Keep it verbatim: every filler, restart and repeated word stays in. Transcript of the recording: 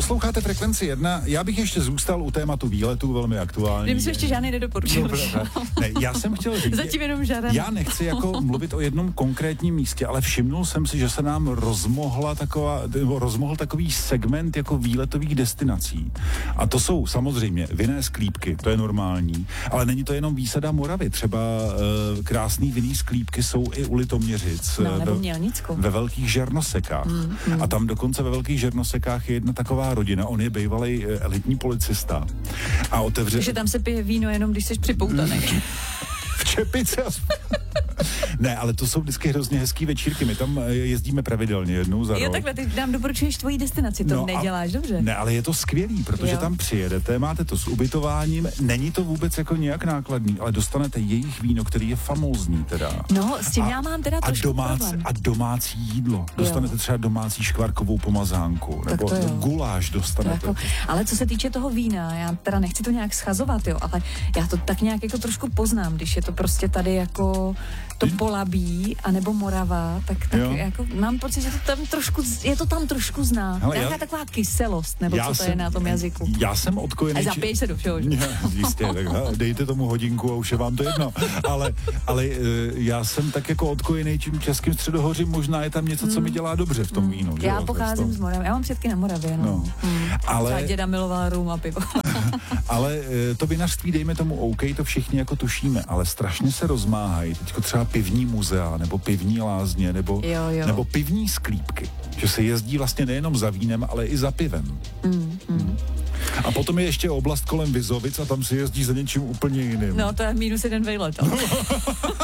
Posloucháte Frekvenci jedna. Já bych ještě zůstal u tématu výletů, velmi aktuální. Vím, že ještě žádný nedoporučil. Ne, já jsem chtěl říct, Zatím jenom žádám. Já nechci jako mluvit o jednom konkrétním místě, ale všimnul jsem si, že se nám rozmohla taková, rozmohl takový segment jako výletových destinací. A to jsou samozřejmě vinné sklípky, to je normální, ale není to jenom výsada Moravy. Třeba e, krásný vinný sklípky jsou i u Litoměřic. No, nebo ve, Mělnicku. ve Velkých Žernosekách. Mm, mm. A tam dokonce ve Velkých Žernosekách je jedna taková rodina, on je bývalý elitní policista. A otevře... Takže tam se pije víno jenom, když jsi připoutaný. V Čepice. Ne, ale to jsou vždycky hrozně hezký večírky. My tam jezdíme pravidelně jednou za rok. Jo, takhle, ty nám doporučuješ tvoji destinaci, to no neděláš dobře. Ne, ale je to skvělý, protože jo. tam přijedete, máte to s ubytováním, není to vůbec jako nějak nákladný, ale dostanete jejich víno, který je famózní teda. No, s tím a, já mám teda trošku domácí, problém. A domácí jídlo. Dostanete jo. třeba domácí škvarkovou pomazánku, tak nebo guláš dostanete. Jako, ale co se týče toho vína, já teda nechci to nějak schazovat, jo, ale já to tak nějak jako trošku poznám, když je to prostě tady jako to Polabí, anebo Morava, tak, tak jako mám pocit, že to tam trošku, je to tam trošku zná. Hele, Nějaká já, taková kyselost, nebo co to jsem, je na tom jazyku. Já jsem odkojený... A zapiješ se do všeho, že? Jistě, tak dejte tomu hodinku a už je vám to jedno. Ale, ale já jsem tak jako odkojený tím českým středohořím, možná je tam něco, co mi dělá dobře v tom vínu. Já že? pocházím z Moravy, já mám předky na Moravě, no. no. Hmm. Ale... Třeba děda miloval rum a pivo. Ale to vinařství, dejme tomu OK, to všichni jako tušíme, ale strašně se rozmáhají. Teďko třeba pivní muzea, nebo pivní lázně, nebo, jo, jo. nebo pivní sklípky. Že se jezdí vlastně nejenom za vínem, ale i za pivem. Mm, mm. A potom je ještě oblast kolem Vizovic a tam se jezdí za něčím úplně jiným. No, to je minus jeden vejlet.